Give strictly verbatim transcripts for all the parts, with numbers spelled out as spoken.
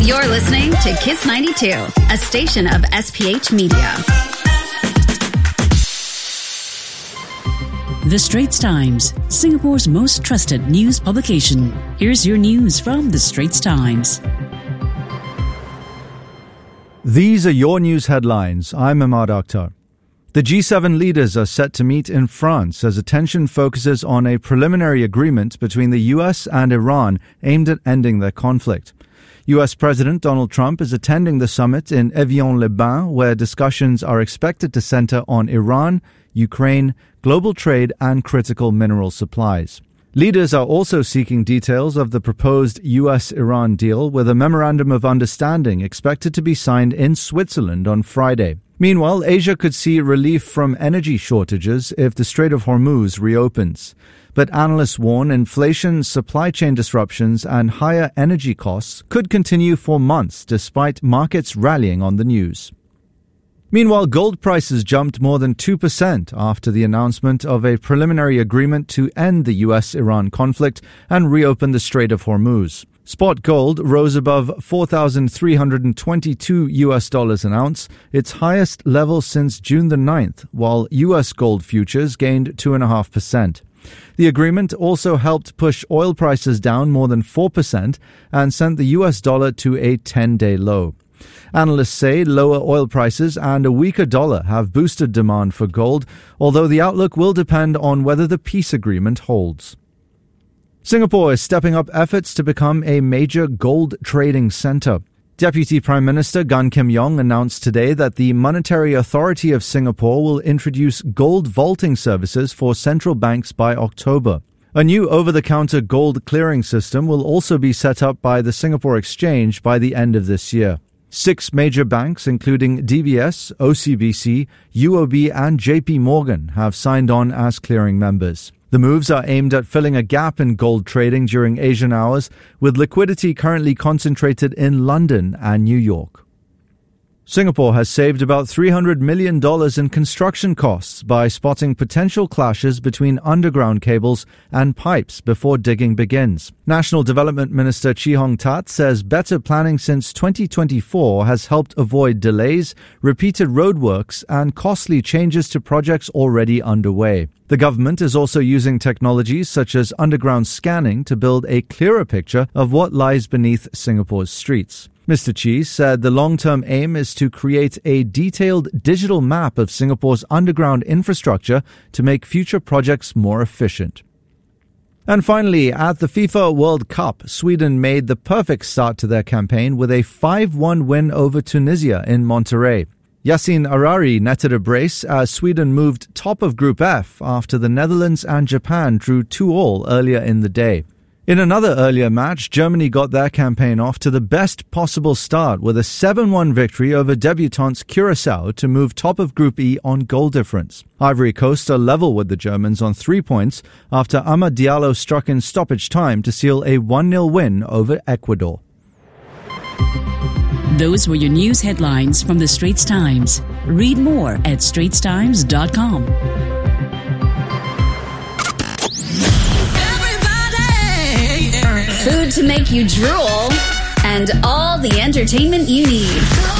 You're listening to Kiss ninety-two, a station of S P H Media. The Straits Times, Singapore's most trusted news publication. Here's your news from The Straits Times. These are your news headlines. I'm Ahmad Akhtar. The G seven leaders are set to meet in France as attention focuses on a preliminary agreement between the U S and Iran aimed at ending their conflict. U S President Donald Trump is attending the summit in Evian-les-Bains, where discussions are expected to center on Iran, Ukraine, global trade and critical mineral supplies. Leaders are also seeking details of the proposed U S Iran deal, with a memorandum of understanding expected to be signed in Switzerland on Friday. Meanwhile, Asia could see relief from energy shortages if the Strait of Hormuz reopens. But analysts warn inflation, supply chain disruptions, and higher energy costs could continue for months despite markets rallying on the news. Meanwhile, gold prices jumped more than two percent after the announcement of a preliminary agreement to end the U S Iran conflict and reopen the Strait of Hormuz. Spot gold rose above four thousand three hundred twenty-two U S dollars an ounce, its highest level since June the ninth, while U S gold futures gained two point five percent. The agreement also helped push oil prices down more than four percent and sent the U S dollar to a ten-day low. Analysts say lower oil prices and a weaker dollar have boosted demand for gold, although the outlook will depend on whether the peace agreement holds. Singapore is stepping up efforts to become a major gold trading center. Deputy Prime Minister Gan Kim Yong announced today that the Monetary Authority of Singapore will introduce gold vaulting services for central banks by October. A new over-the-counter gold clearing system will also be set up by the Singapore Exchange by the end of this year. Six major banks, including D B S, O C B C, U O B and J P Morgan, have signed on as clearing members. The moves are aimed at filling a gap in gold trading during Asian hours, with liquidity currently concentrated in London and New York. Singapore has saved about three hundred million dollars in construction costs by spotting potential clashes between underground cables and pipes before digging begins. National Development Minister Chee Hong Tat says better planning since twenty twenty-four has helped avoid delays, repeated roadworks, and costly changes to projects already underway. The government is also using technologies such as underground scanning to build a clearer picture of what lies beneath Singapore's streets. Mister Chee said the long-term aim is to create a detailed digital map of Singapore's underground infrastructure to make future projects more efficient. And finally, at the FIFA World Cup, Sweden made the perfect start to their campaign with a five one win over Tunisia in Monterrey. Yassin Arari netted a brace as Sweden moved top of Group F after the Netherlands and Japan drew two all earlier in the day. In another earlier match, Germany got their campaign off to the best possible start with a seven one victory over debutants Curaçao to move top of Group E on goal difference. Ivory Coast are level with the Germans on three points after Amad Diallo struck in stoppage time to seal a one nil win over Ecuador. Those were your news headlines from The Straits Times. Read more at straits times dot com. Food to make you drool, and all the entertainment you need.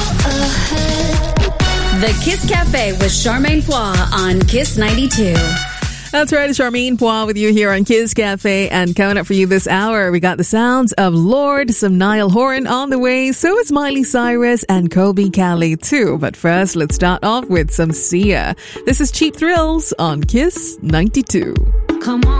The Kiss Cafe with Charmaine Pois on Kiss ninety-two. That's right, Charmaine Pois with you here on Kiss Cafe, and coming up for you this hour, we got the sounds of Lorde, some Niall Horan on the way, so is Miley Cyrus and Kobe Callie too. But first, let's start off with some Sia. This is Cheap Thrills on Kiss ninety-two. Come on.